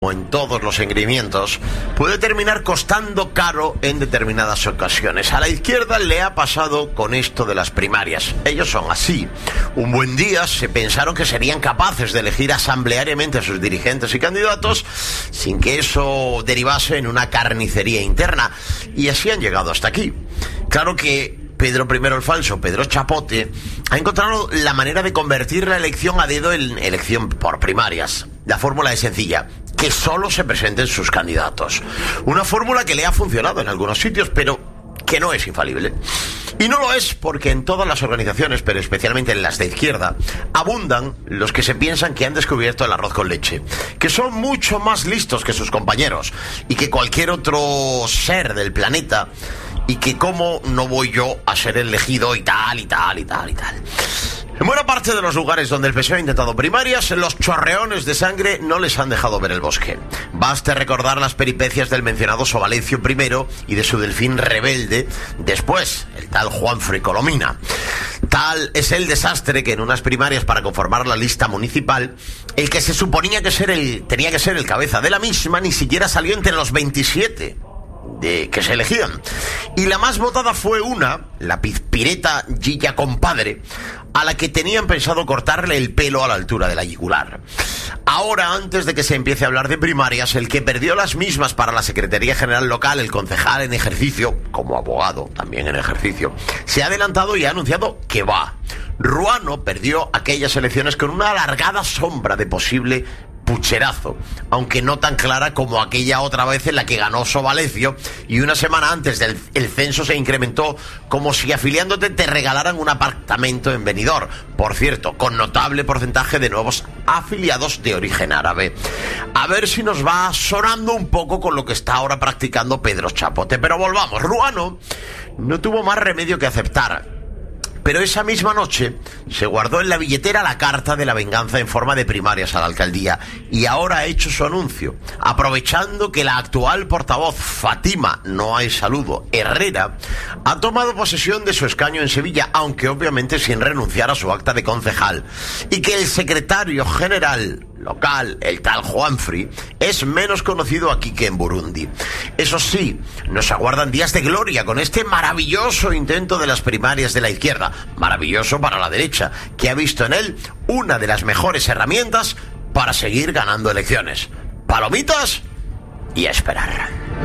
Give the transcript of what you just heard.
o en todos los engreimientos, puede terminar costando caro en determinadas ocasiones. A la izquierda le ha pasado con esto de las primarias. Ellos son así. Un buen día se pensaron que serían capaces de elegir asambleariamente a sus dirigentes y candidatos sin que eso derivase en una carnicería interna. Y así han llegado hasta aquí. Claro que Pedro I el Falso, Pedro Chapote, ha encontrado la manera de convertir la elección a dedo en elección por primarias. La fórmula es sencilla: que solo se presenten sus candidatos. Una fórmula que le ha funcionado en algunos sitios, pero que no es infalible. Y no lo es porque en todas las organizaciones, pero especialmente en las de izquierda, abundan los que se piensan que han descubierto el arroz con leche, que son mucho más listos que sus compañeros y que cualquier otro ser del planeta, y que cómo no voy yo a ser elegido y tal, y tal, y tal, y tal. En buena parte de los lugares donde el PSOE ha intentado primarias, los chorreones de sangre no les han dejado ver el bosque. Baste recordar las peripecias del mencionado Sovalecio I y de su delfín rebelde, después, el tal Juanfrey Colomina. Tal es el desastre que en unas primarias para conformar la lista municipal, el que se suponía que tenía que ser el cabeza de la misma ni siquiera salió entre los 27 que se elegían. Y la más votada fue la pizpireta Gilla Compadre, a la que tenían pensado cortarle el pelo a la altura de la yugular. Ahora, antes de que se empiece a hablar de primarias, el que perdió las mismas para la Secretaría General Local, el concejal en ejercicio, como abogado también en ejercicio, se ha adelantado y ha anunciado que va. Ruano perdió aquellas elecciones con una alargada sombra de posible pucherazo, aunque no tan clara como aquella otra vez en la que ganó Sovalecio, y una semana antes el censo se incrementó como si afiliándote te regalaran un apartamento en Benidorm, por cierto, con notable porcentaje de nuevos afiliados de origen árabe. A ver si nos va sonando un poco con lo que está ahora practicando Pedro Chapote. Pero volvamos, Ruano no tuvo más remedio que aceptar. Pero esa misma noche se guardó en la billetera la carta de la venganza en forma de primarias a la alcaldía, y ahora ha hecho su anuncio, aprovechando que la actual portavoz Fátima, no hay saludo, Herrera, ha tomado posesión de su escaño en Sevilla, aunque obviamente sin renunciar a su acta de concejal, y que el secretario general local, el tal Juanfrey, es menos conocido aquí que en Burundi. Eso sí, nos aguardan días de gloria con este maravilloso intento de las primarias de la izquierda, maravilloso para la derecha, que ha visto en él una de las mejores herramientas para seguir ganando elecciones. Palomitas y a esperar.